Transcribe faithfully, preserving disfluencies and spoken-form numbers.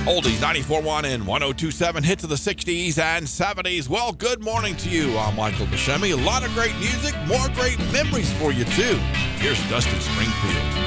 Oldies ninety-four point one and one oh two point seven, hits of the sixties and seventies. Well, good morning to you. I'm Michael Buscemi. A lot of great music, more great memories for you, too. Here's Dusty Springfield.